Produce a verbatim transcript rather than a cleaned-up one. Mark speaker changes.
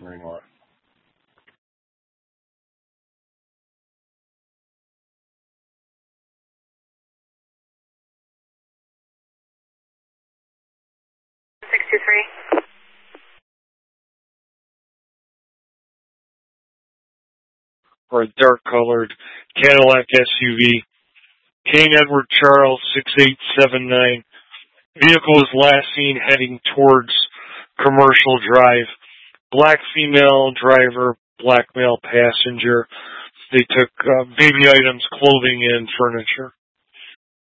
Speaker 1: Marine Law.
Speaker 2: six two three.
Speaker 1: For a dark-colored Cadillac S U V. Kane Edward Charles, six eight seven nine. Vehicle was last seen heading towards Commercial Drive. Black female driver, black male passenger. They took uh, baby items, clothing, and furniture.